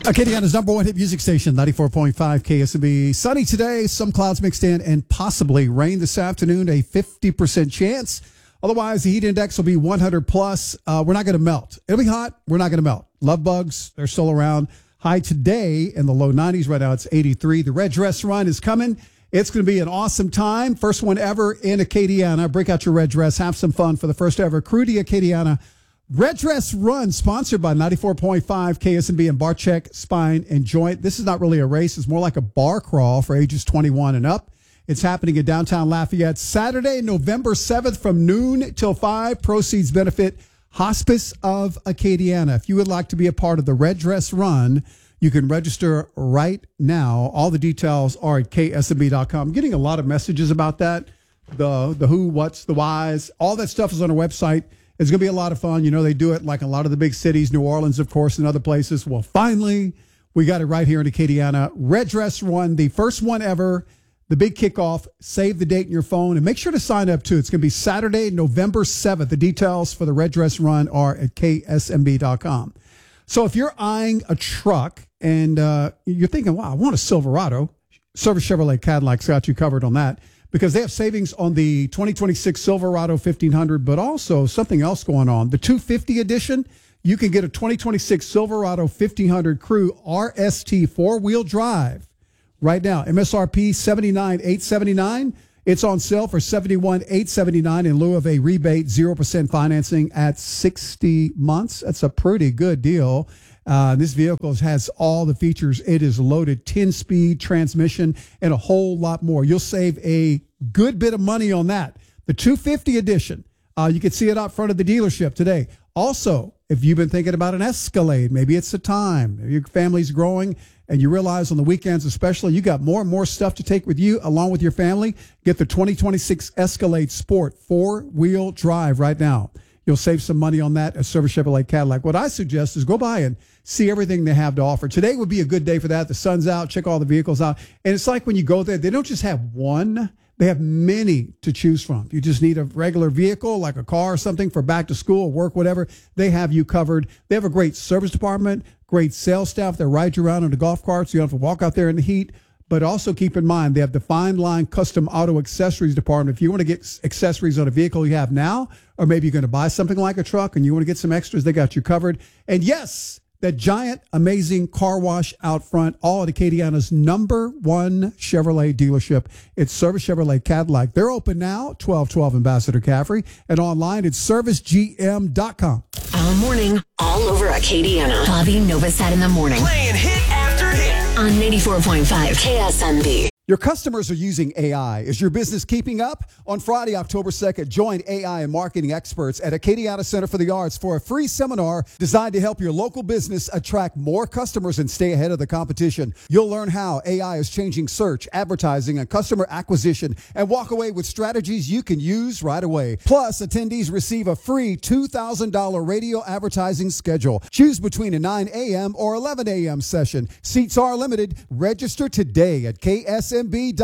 Acadiana's number one hit music station, 94.5 KSMB. Sunny today, some clouds mixed in, and possibly rain this afternoon, a 50% chance. Otherwise, the heat index will be 100 plus. We're not going to melt. It'll be hot. We're not going to melt. Love bugs, they're still around. High today in the low 90s. Right now, it's 83. The Red Dress Run is coming. It's going to be an awesome time. First one ever in Acadiana. Break out your red dress. Have some fun for the first ever Crudy Acadiana Red Dress Run, sponsored by 94.5 KSMB and Barcheck Spine and Joint. This is not really a race. It's more like a bar crawl for ages 21 and up. It's happening in downtown Lafayette Saturday, November 7th from noon till 5. Proceeds benefit Hospice of Acadiana. If you would like to be a part of the Red Dress Run, you can register right now. All the details are at ksmb.com. I'm getting a lot of messages about that. The who, what's, the whys, all that stuff is on our website. It's going to be a lot of fun. You know, they do it like a lot of the big cities, New Orleans, of course, and other places. Well, finally, we got it right here in Acadiana. Red Dress Run, the first one ever, the big kickoff. Save the date in your phone and make sure to sign up, too. It's going to be Saturday, November 7th. The details for the Red Dress Run are at ksmb.com. So if you're eyeing a truck and you're thinking, wow, I want a Silverado, Service Chevrolet Cadillac's got you covered on that, because they have savings on the 2026 Silverado 1500, but also something else going on. The 250 edition, you can get a 2026 Silverado 1500 Crew RST four-wheel drive right now. MSRP $79,879. It's on sale for $71,879 in lieu of a rebate, 0% financing at 60 months. That's a pretty good deal. This vehicle has all the features. It is loaded, 10-speed transmission, and a whole lot more. You'll save a good bit of money on that. The 250 edition, you can see it out front of the dealership today. Also, if you've been thinking about an Escalade, maybe it's the time. Maybe your family's growing, and you realize on the weekends especially, you got more and more stuff to take with you along with your family. Get the 2026 Escalade Sport four-wheel drive right now. You'll save some money on that at Service Chevrolet Cadillac. What I suggest is go by and see everything they have to offer. Today would be a good day for that. The sun's out. Check all the vehicles out. And it's like when you go there, they don't just have one. They have many to choose from. If you just need a regular vehicle, like a car or something for back to school, work, whatever, they have you covered. They have a great service department, great sales staff that ride you around on the golf carts. So you don't have to walk out there in the heat. But also keep in mind, they have the Fine Line Custom Auto Accessories Department. If you want to get accessories on a vehicle you have now, or maybe you're going to buy something like a truck and you want to get some extras, they got you covered. And yes, that giant, amazing car wash out front, all at Acadiana's number one Chevrolet dealership. It's Service Chevrolet Cadillac. They're open now, 1212 Ambassador Caffrey, and online at servicegm.com. All morning, all over Acadiana. Bobby Novosad in the morning. Playing hit after hit. On 94.5 KSMB. Your customers are using AI. Is your business keeping up? On Friday, October 2nd, join AI and marketing experts at Acadiana Center for the Arts for a free seminar designed to help your local business attract more customers and stay ahead of the competition. You'll learn how AI is changing search, advertising, and customer acquisition, and walk away with strategies you can use right away. Plus, attendees receive a free $2,000 radio advertising schedule. Choose between a 9 a.m. or 11 a.m. session. Seats are limited. Register today at KSMB.com.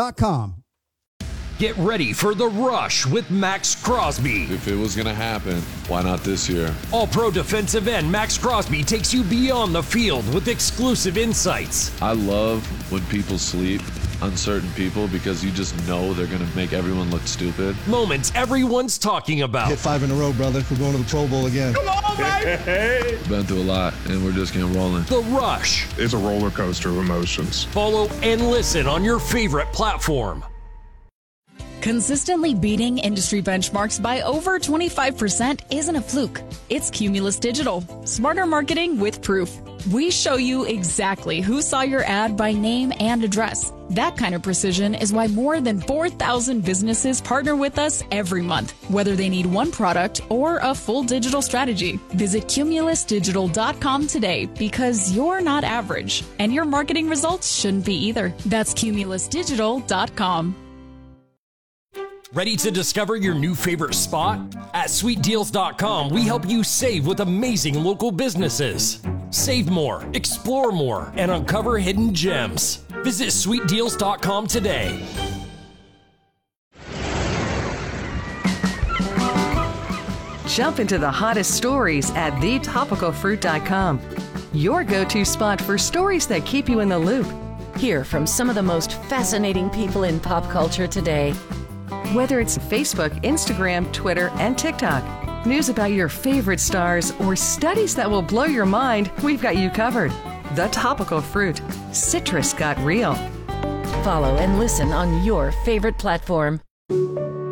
Get ready for The Rush with Max Crosby. If it was going to happen, why not this year? All-pro defensive end Max Crosby takes you beyond the field with exclusive insights. I love when people sleep on certain people because you just know they're going to make everyone look stupid. Moments everyone's talking about. Hit 5 in a row, brother. We're going to the Pro Bowl again. Come on, baby! Hey. Been through a lot, and we're just getting rolling. The Rush. It's a roller coaster of emotions. Follow and listen on your favorite platform. Consistently beating industry benchmarks by over 25% isn't a fluke. It's Cumulus Digital. Smarter marketing with proof. We show you exactly who saw your ad by name and address. That kind of precision is why more than 4,000 businesses partner with us every month, whether they need one product or a full digital strategy. Visit cumulusdigital.com today because you're not average, and your marketing results shouldn't be either. That's cumulusdigital.com. Ready to discover your new favorite spot? At sweetdeals.com, we help you save with amazing local businesses. Save more, explore more, and uncover hidden gems. Visit sweetdeals.com today. Jump into the hottest stories at thetopicalfruit.com. your go-to spot for stories that keep you in the loop. Hear from some of the most fascinating people in pop culture today. Whether it's Facebook, Instagram, Twitter, and TikTok, news about your favorite stars, or studies that will blow your mind, we've got you covered. The Topical Fruit. Citrus got real. Follow and listen on your favorite platform.